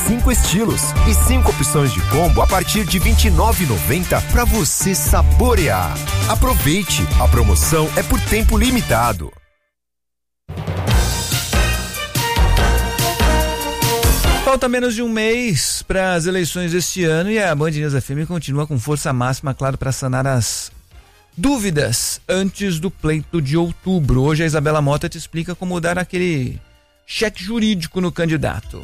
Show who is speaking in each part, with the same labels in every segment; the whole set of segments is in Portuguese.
Speaker 1: 5 estilos e 5 opções de combo a partir de R$ 29,90 para você saborear. Aproveite, a promoção é por tempo limitado.
Speaker 2: Falta menos de um mês para as eleições deste ano e a Band News FM continua com força máxima, claro, para sanar as dúvidas antes do pleito de outubro. Hoje a Isabela Mota te explica como dar aquele cheque jurídico no candidato.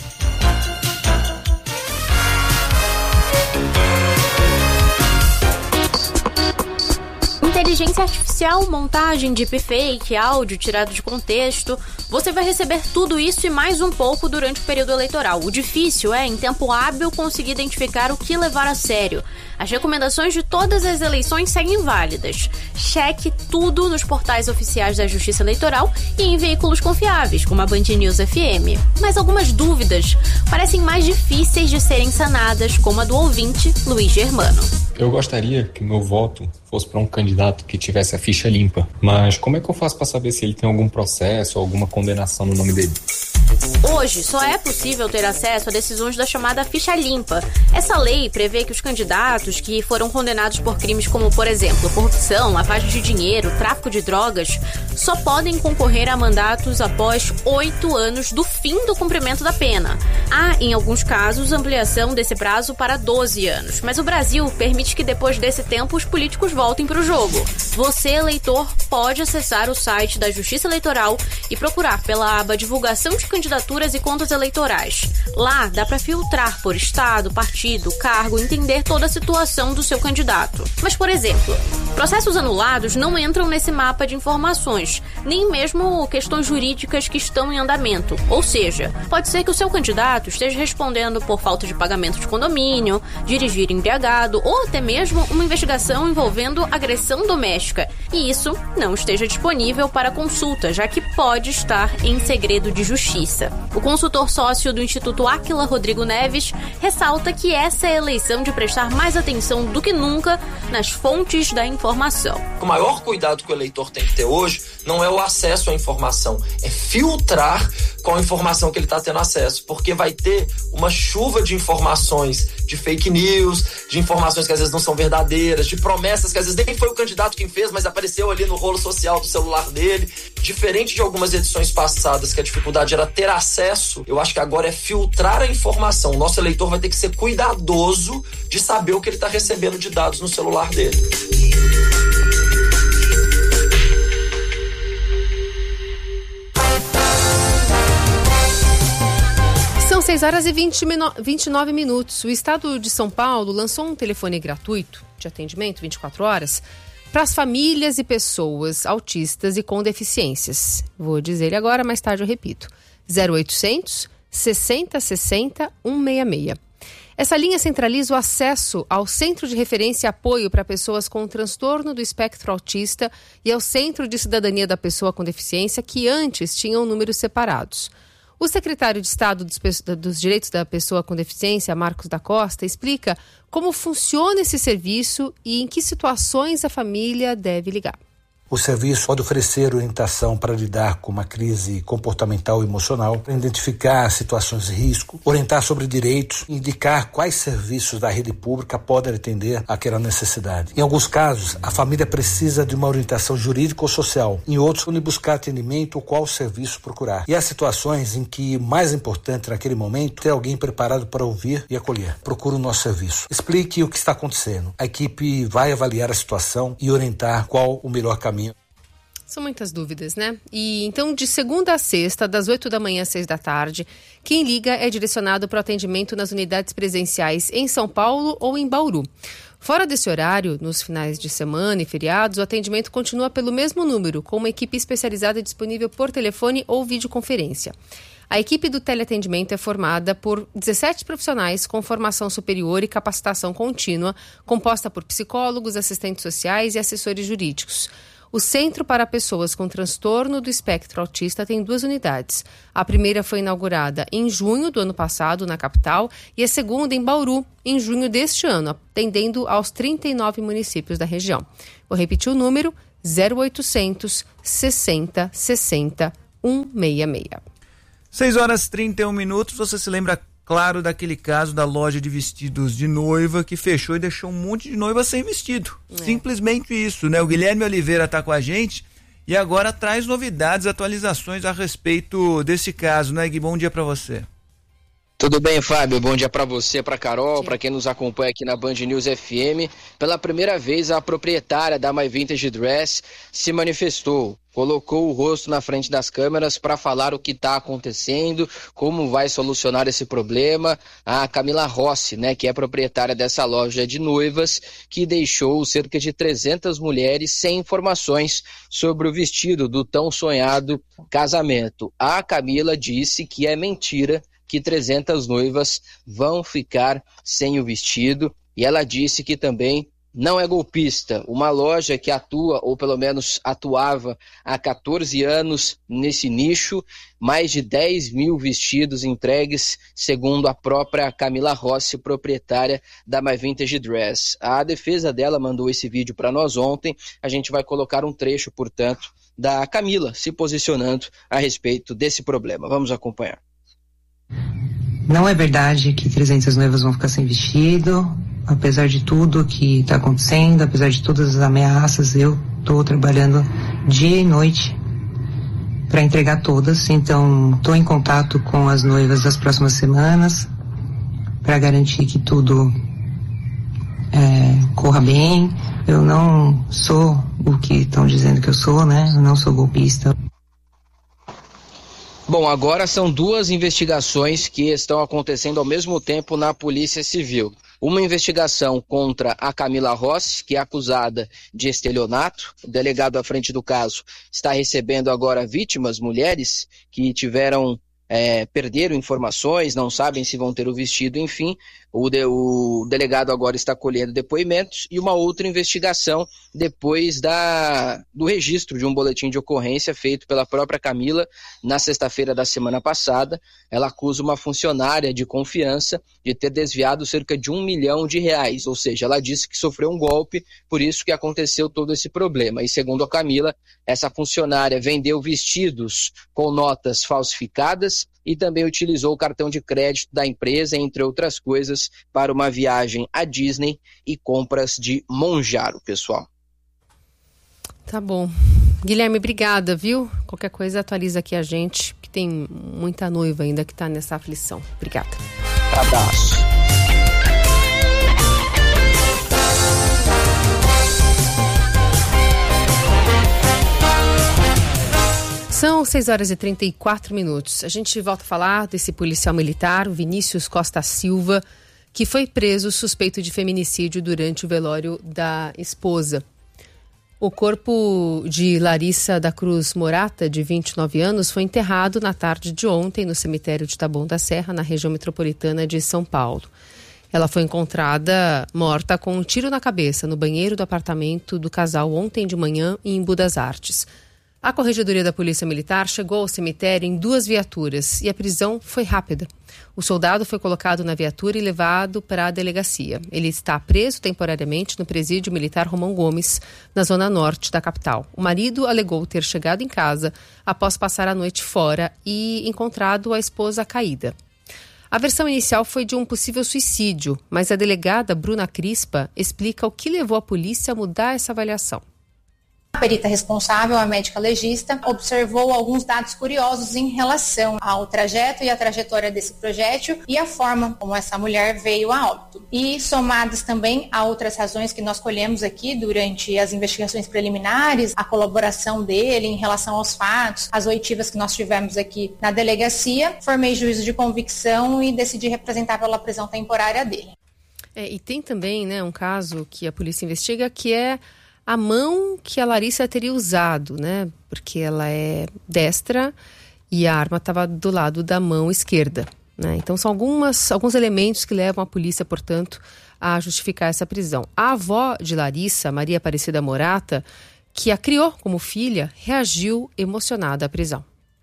Speaker 3: Inteligência artificial, montagem, deepfake, áudio tirado de contexto. Você vai receber tudo isso e mais um pouco durante o período eleitoral. O difícil é, em tempo hábil, conseguir identificar o que levar a sério. As recomendações de todas as eleições seguem válidas. Cheque tudo nos portais oficiais da Justiça Eleitoral e em veículos confiáveis, como a Band News FM. Mas algumas dúvidas parecem mais difíceis de serem sanadas, como a do ouvinte Luiz Germano.
Speaker 4: Eu gostaria que o meu voto fosse para um candidato que tivesse a ficha limpa, mas como é que eu faço para saber se ele tem algum processo ou alguma condenação no nome dele?
Speaker 3: Hoje, só é possível ter acesso a decisões da chamada ficha limpa. Essa lei prevê que os candidatos que foram condenados por crimes como, por exemplo, corrupção, lavagem de dinheiro, tráfico de drogas, só podem concorrer a mandatos após 8 anos do fim do cumprimento da pena. Há, em alguns casos, ampliação desse prazo para 12 anos. Mas o Brasil permite que depois desse tempo os políticos voltem para o jogo. Você, eleitor, pode acessar o site da Justiça Eleitoral e procurar pela aba Divulgação de Candidaturas e Contas Eleitorais. Lá dá para filtrar por estado, partido, cargo, entender toda a situação do seu candidato. Mas, por exemplo, processos anulados não entram nesse mapa de informações, nem mesmo questões jurídicas que estão em andamento. Ou seja, pode ser que o seu candidato esteja respondendo por falta de pagamento de condomínio, dirigir embriagado ou até mesmo uma investigação envolvendo agressão doméstica. E isso não esteja disponível para consulta, já que pode estar em segredo de justiça. O consultor sócio do Instituto Áquila, Rodrigo Neves, ressalta que essa é a eleição de prestar mais atenção do que nunca nas fontes da informação.
Speaker 5: O maior cuidado que o eleitor tem que ter hoje não é o acesso à informação, é filtrar qual informação que ele está tendo acesso, porque vai ter uma chuva de informações, de fake news, de informações que às vezes não são verdadeiras, de promessas que às vezes nem foi o candidato quem fez, mas apareceu ali no rolo social do celular dele. Diferente de algumas edições passadas que a dificuldade era ter acesso, eu acho que agora é filtrar a informação. O nosso eleitor vai ter que ser cuidadoso de saber o que ele está recebendo de dados no celular dele.
Speaker 6: São 6h29 minutos. O Estado de São Paulo lançou um telefone gratuito de atendimento 24 horas para as famílias e pessoas autistas e com deficiências. Vou dizer ele agora, mais tarde eu repito. 0800 60 60 166. Essa linha centraliza o acesso ao Centro de Referência e Apoio para Pessoas com Transtorno do Espectro Autista e ao Centro de Cidadania da Pessoa com Deficiência, que antes tinham números separados. O secretário de Estado dos Direitos da Pessoa com Deficiência, Marcos da Costa, explica como funciona esse serviço e em que situações a família deve ligar.
Speaker 7: O serviço pode oferecer orientação para lidar com uma crise comportamental e emocional, para identificar situações de risco, orientar sobre direitos e indicar quais serviços da rede pública podem atender àquela necessidade. Em alguns casos, a família precisa de uma orientação jurídica ou social. Em outros, onde buscar atendimento ou qual serviço procurar. E há situações em que, mais importante naquele momento, ter alguém preparado para ouvir e acolher. Procure o nosso serviço. Explique o que está acontecendo. A equipe vai avaliar a situação e orientar qual o melhor caminho.
Speaker 6: São muitas dúvidas, né? E então, de segunda a sexta, das 8 da manhã às 6 da tarde, quem liga é direcionado para o atendimento nas unidades presenciais em São Paulo ou em Bauru. Fora desse horário, nos finais de semana e feriados, o atendimento continua pelo mesmo número, com uma equipe especializada disponível por telefone ou videoconferência. A equipe do teleatendimento é formada por 17 profissionais com formação superior e capacitação contínua, composta por psicólogos, assistentes sociais e assessores jurídicos. O Centro para Pessoas com Transtorno do Espectro Autista tem 2 unidades. A primeira foi inaugurada em junho do ano passado, na capital, e a segunda em Bauru, em junho deste ano, atendendo aos 39 municípios da região. Vou repetir o número: 0800 60 60 166.
Speaker 2: 6h31. Você se lembra claro, daquele caso da loja de vestidos de noiva que fechou e deixou um monte de noiva sem vestido. Simplesmente isso, né? O Guilherme Oliveira tá com a gente e agora traz novidades, atualizações a respeito desse caso, né, Gui? Bom dia para você.
Speaker 8: Tudo bem, Fábio? Bom dia para você, para Carol, para quem nos acompanha aqui na Band News FM. Pela primeira vez, a proprietária da My Vintage Dress se manifestou, colocou o rosto na frente das câmeras para falar o que está acontecendo, como vai solucionar esse problema. A Camila Rossi, né, que é proprietária dessa loja de noivas, que deixou cerca de 300 mulheres sem informações sobre o vestido do tão sonhado casamento. A Camila disse que é mentira que 300 noivas vão ficar sem o vestido, e ela disse que também não é golpista. Uma loja que atua, ou pelo menos atuava há 14 anos nesse nicho, mais de 10 mil vestidos entregues, segundo a própria Camila Rossi, proprietária da My Vintage Dress. A defesa dela mandou esse vídeo para nós ontem, a gente vai colocar um trecho, portanto, da Camila se posicionando a respeito desse problema. Vamos acompanhar.
Speaker 9: Não é verdade que 300 noivas vão ficar sem vestido. Apesar de tudo que está acontecendo, apesar de todas as ameaças, eu estou trabalhando dia e noite para entregar todas. Então, estou em contato com as noivas das próximas semanas para garantir que tudo corra bem. Eu não sou o que estão dizendo que eu sou, né? Eu não sou golpista.
Speaker 8: Bom, agora são duas investigações que estão acontecendo ao mesmo tempo na Polícia Civil. Uma investigação contra a Camila Rossi, que é acusada de estelionato. O delegado à frente do caso está recebendo agora vítimas, mulheres, que perderam informações, não sabem se vão ter o vestido, enfim. O delegado agora está colhendo depoimentos, e uma outra investigação depois do registro de um boletim de ocorrência feito pela própria Camila na sexta-feira da semana passada. Ela acusa uma funcionária de confiança de ter desviado cerca de R$1 milhão, ou seja, ela disse que sofreu um golpe, por isso que aconteceu todo esse problema. E segundo a Camila, essa funcionária vendeu vestidos com notas falsificadas e também utilizou o cartão de crédito da empresa, entre outras coisas, para uma viagem à Disney e compras de Monjaro, pessoal.
Speaker 6: Tá bom. Guilherme, obrigada, viu? Qualquer coisa atualiza aqui a gente, que tem muita noiva ainda que tá nessa aflição. Obrigada.
Speaker 8: Abraço.
Speaker 6: São 6h34. A gente volta a falar desse policial militar, o Vinícius Costa Silva, que foi preso suspeito de feminicídio durante o velório da esposa. O corpo de Larissa da Cruz Morata, de 29 anos, foi enterrado na tarde de ontem no cemitério de Taboão da Serra, na região metropolitana de São Paulo. Ela foi encontrada morta com um tiro na cabeça no banheiro do apartamento do casal ontem de manhã em Embu das Artes. A Corregedoria da Polícia Militar chegou ao cemitério em 2 viaturas e a prisão foi rápida. O soldado foi colocado na viatura e levado para a delegacia. Ele está preso temporariamente no presídio militar Romão Gomes, na zona norte da capital. O marido alegou ter chegado em casa após passar a noite fora e encontrado a esposa caída. A versão inicial foi de um possível suicídio, mas a delegada Bruna Crispa explica o que levou a polícia a mudar essa avaliação.
Speaker 10: A perita responsável, a médica legista, observou alguns dados curiosos em relação ao trajeto e a trajetória desse projétil e a forma como essa mulher veio a óbito. E somadas também a outras razões que nós colhemos aqui durante as investigações preliminares, a colaboração dele em relação aos fatos, as oitivas que nós tivemos aqui na delegacia, formei juízo de convicção e decidi representar pela prisão temporária dele.
Speaker 6: E tem também, né, um caso que a polícia investiga, que é a mão que a Larissa teria usado, né? Porque ela é destra e a arma estava do lado da mão esquerda, né? Então são alguns elementos que levam a polícia, portanto, a justificar essa prisão. A avó de Larissa, Maria Aparecida Morata, que a criou como filha, reagiu emocionada à prisão.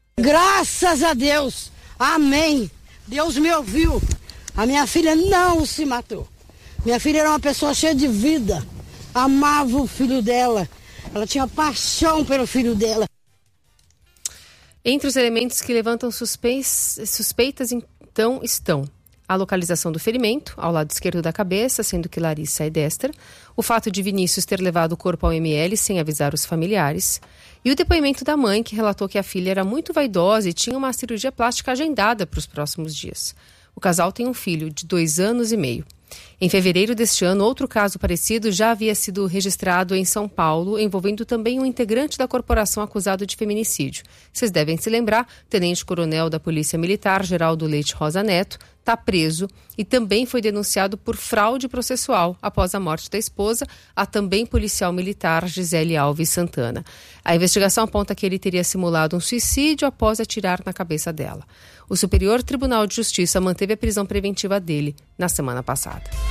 Speaker 11: Graças a Deus! Amém! Deus me ouviu! A minha filha não se matou. Minha filha era uma pessoa cheia de vida. Amava o filho dela, ela tinha paixão pelo filho dela.
Speaker 6: Entre os elementos que levantam suspeitas, então, estão a localização do ferimento, ao lado esquerdo da cabeça, sendo que Larissa é destra, o fato de Vinícius ter levado o corpo ao ML sem avisar os familiares, e o depoimento da mãe, que relatou que a filha era muito vaidosa e tinha uma cirurgia plástica agendada para os próximos dias. O casal tem um filho de 2 anos e meio. Em fevereiro deste ano, outro caso parecido já havia sido registrado em São Paulo, envolvendo também um integrante da corporação acusado de feminicídio. Vocês devem se lembrar, tenente-coronel da Polícia Militar, Geraldo Leite Rosa Neto, está preso e também foi denunciado por fraude processual após a morte da esposa, a também policial militar Gisele Alves Santana. A investigação aponta que ele teria simulado um suicídio após atirar na cabeça dela. O Superior Tribunal de Justiça manteve a prisão preventiva dele na semana passada.